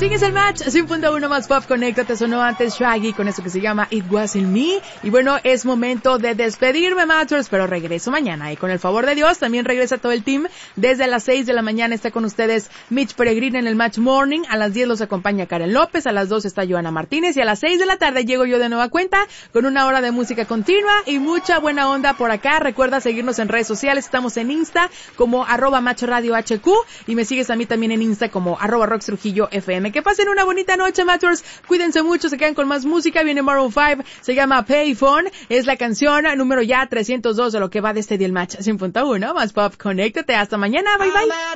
Sigues el match, 100.1 más pop, conéctate, sonó antes Shaggy con eso que se llama It Wasn't Me. Y bueno, es momento de despedirme, Matchers, pero regreso mañana. Y con el favor de Dios, también regresa todo el team. Desde las 6 de la mañana está con ustedes Mitch Peregrin en el Match Morning. A las 10 los acompaña Karen López, a las 2 está Joana Martínez y a las 6 de la tarde llego yo de nueva cuenta con una hora de música continua y mucha buena onda por acá. Recuerda seguirnos en redes sociales, estamos en Insta como @MatchRadioHQ y me sigues a mí también en Insta como @RoxTrujilloFM. Que pasen una bonita noche, Matchers. Cuídense mucho, se quedan con más música. Viene Maroon 5, se llama Payphone. Es la canción número ya 302 de lo que va de este día el match. 100.1 más pop. Conéctate. Hasta mañana. Bye, bye.